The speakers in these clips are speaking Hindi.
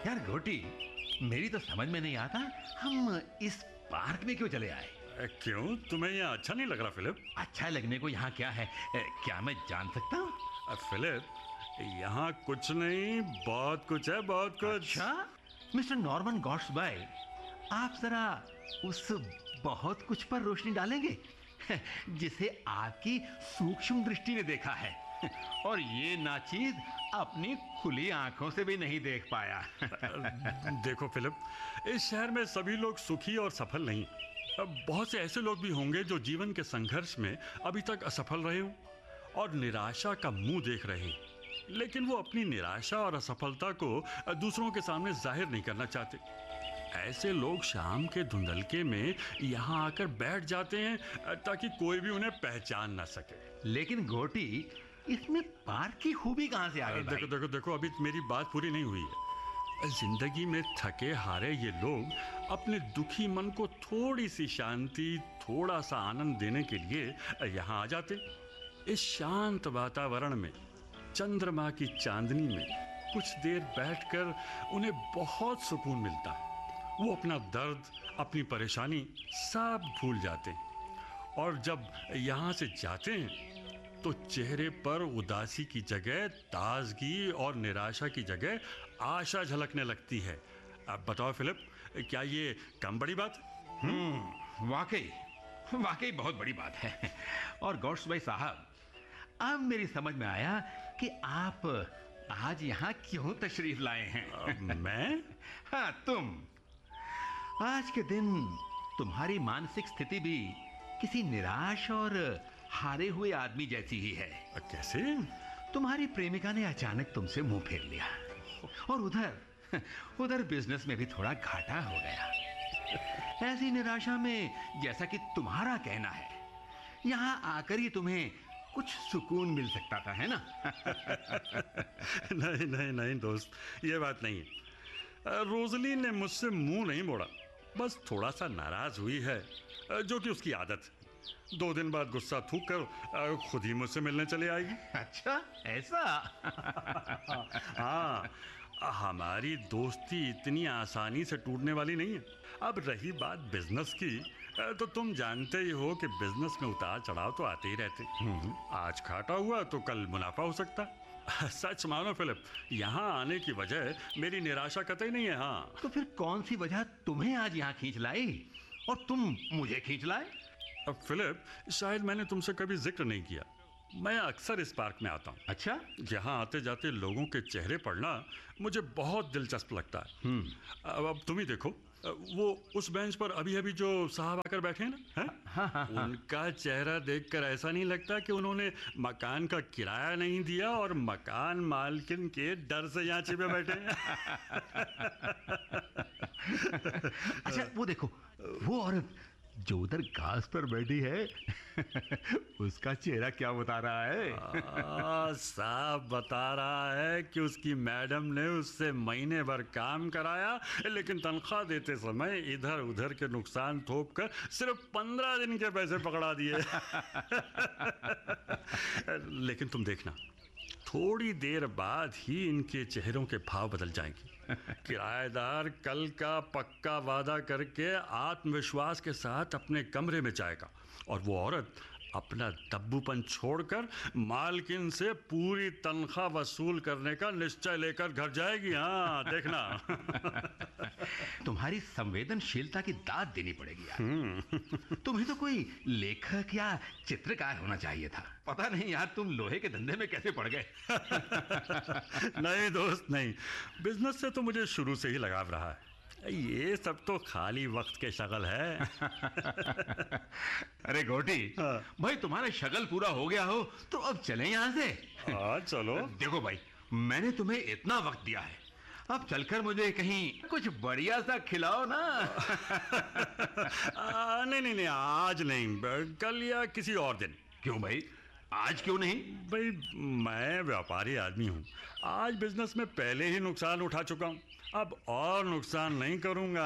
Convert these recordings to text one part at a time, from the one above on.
यार गोटी, मेरी तो समझ में नहीं आता हम इस पार्क में क्यों चले आए। क्यों, तुम्हें यहाँ अच्छा नहीं लग रहा फिलिप? अच्छा लगने को यहाँ क्या है, क्या मैं जान सकता हूँ? फिलिप, यहाँ कुछ नहीं, बहुत कुछ है, बहुत कुछ। अच्छा मिस्टर नॉर्मन गॉड्सबाय, आप जरा उस बहुत कुछ पर रोशनी डालेंगे जिसे आपकी सूक्ष्म दृष्टि ने देखा है और ये नाचीज अपनी खुली आंखों से भी नहीं देख पाया। देखो फिलिप, इस शहर में सभी लोग सुखी और सफल नहीं। बहुत से ऐसे लोग भी होंगे जो जीवन के संघर्ष में अभी तक असफल रहे हों और निराशा का मुंह देख रहे हैं, लेकिन वो अपनी निराशा और असफलता को दूसरों के सामने जाहिर नहीं करना चाहते। ऐसे लोग शाम के धुंधलके में यहाँ आकर बैठ जाते हैं ताकि कोई भी उन्हें पहचान ना सके। लेकिन गोटी, इसमें पार्क की खूबी कहाँ से आ गई? देखो देखो देखो, अभी मेरी बात पूरी नहीं हुई है। जिंदगी में थके हारे ये लोग अपने दुखी मन को थोड़ी सी शांति, थोड़ा सा आनंद देने के लिए यहाँ आ जाते। इस शांत वातावरण में, चंद्रमा की चांदनी में कुछ देर बैठकर उन्हें बहुत सुकून मिलता है। वो अपना दर्द, अपनी परेशानी सब भूल जाते हैं और जब यहाँ से जाते हैं तो चेहरे पर उदासी की जगह ताजगी और निराशा की जगह आशा झलकने लगती है। अब बताओ फिलिप, क्या ये कम बड़ी बात? वाकई वाकई बहुत बड़ी बात है। और गॉड्सबाय साहब, अब मेरी समझ में आया कि आप आज यहाँ क्यों तशरीफ लाए हैं। मैं? हाँ, तुम। आज के दिन तुम्हारी मानसिक स्थिति भी किसी निराश और हारे हुए आदमी जैसी ही है। कैसे? तुम्हारी प्रेमिका ने अचानक तुमसे मुंह फेर लिया और उधर बिजनेस में भी थोड़ा घाटा हो गया। ऐसी निराशा में, जैसा कि तुम्हारा कहना है, यहाँ आकर ही तुम्हें कुछ सुकून मिल सकता था, है ना? नहीं नहीं नहीं दोस्त, ये बात नहीं है। रोजली ने मुझसे मुंह नहीं मोड़ा, बस थोड़ा सा नाराज हुई है, जो कि उसकी आदत है। 2 दिन बाद गुस्सा थूक कर खुद ही मुझसे मिलने चले आएगी। अच्छा, ऐसा? हाँ, हमारी दोस्ती इतनी आसानी से टूटने वाली नहीं है। अब रही बात बिजनेस की, तो तुम जानते ही हो कि बिजनेस में उतार चढ़ाव तो आते ही रहते। आज घाटा हुआ तो कल मुनाफा हो सकता। सच मानो फिलिप, यहाँ आने की वजह मेरी निराशा कतई नहीं है। हाँ, तो फिर कौन सी वजह तुम्हें आज यहाँ खींच लाई और तुम मुझे खींच लाए? अब फिलिप, शायद मैंने तुमसे कभी जिक्र नहीं किया, मैं अक्सर इस पार्क में आता हूँ। अच्छा? यहाँ आते जाते लोगों के चेहरे पढ़ना मुझे बहुत दिलचस्प लगता है। अब तुम ही देखो, वो उस बेंच पर अभी अभी जो साहब आकर बैठे हैं ना, हैं? उनका चेहरा देखकर ऐसा नहीं लगता कि उन्होंने मकान का किराया नहीं दिया और मकान मालकिन के डर से यहाँ छिपे बैठे हैं। अच्छा, वो देखो, वो औरत जो उधर घास पर बैठी है उसका चेहरा क्या बता रहा है? साहब बता रहा है कि उसकी मैडम ने उससे महीने भर काम कराया, लेकिन तनख्वाह देते समय इधर उधर के नुकसान थोप कर सिर्फ 15 दिन के पैसे पकड़ा दिए। लेकिन तुम देखना, थोड़ी देर बाद ही इनके चेहरों के भाव बदल जाएंगे। किराएदार कल का पक्का वादा करके आत्मविश्वास के साथ अपने कमरे में जाएगा और वो औरत अपना दब्बूपन छोड़कर मालकिन से पूरी तनख्वाह वसूल करने का निश्चय लेकर घर जाएगी। हाँ, देखना। तुम्हारी संवेदनशीलता की दाद देनी पड़ेगी यार। तुम्हें तो कोई लेखक या चित्रकार होना चाहिए था। पता नहीं यार, तुम लोहे के धंधे में कैसे पड़ गए। नहीं दोस्त नहीं, बिजनेस से तो मुझे शुरू से ही लगाव रहा है। ये सब तो खाली वक्त के शगल है। अरे गोटी, भाई तुम्हारा शगल पूरा हो गया हो तो अब चलें यहाँ से। हाँ चलो। देखो भाई, मैंने तुम्हें इतना वक्त दिया है, अब चलकर मुझे कहीं कुछ बढ़िया सा खिलाओ ना। नहीं नहीं नहीं, आज नहीं, कल या किसी और दिन। क्यों भाई, आज क्यों नहीं? भाई मैं व्यापारी आदमी हूँ, आज बिजनेस में पहले ही नुकसान उठा चुका हूँ, अब और नुकसान नहीं करूंगा।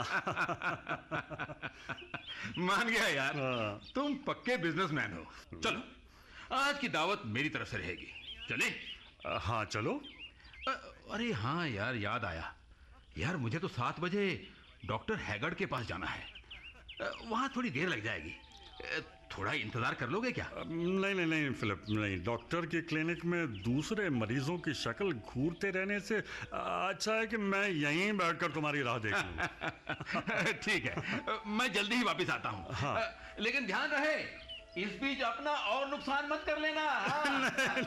मान गया यार, तुम पक्के बिजनेसमैन हो। चलो, आज की दावत मेरी तरफ से रहेगी। चले? हाँ चलो। अरे हाँ यार, याद आया, यार मुझे तो 7 बजे डॉक्टर हैगर्ड के पास जाना है। वहां थोड़ी देर लग जाएगी। थोड़ा इंतजार कर लोगे क्या? नहीं नहीं नहीं फिलिप, नहीं। डॉक्टर की क्लिनिक में दूसरे मरीजों की शक्ल घूरते रहने से अच्छा है कि मैं यहीं बैठकर तुम्हारी राह देख लूं। ठीक है, मैं जल्दी ही वापस आता हूँ। हाँ। लेकिन ध्यान रहे, इस बीच अपना और नुकसान मत कर लेना। हाँ?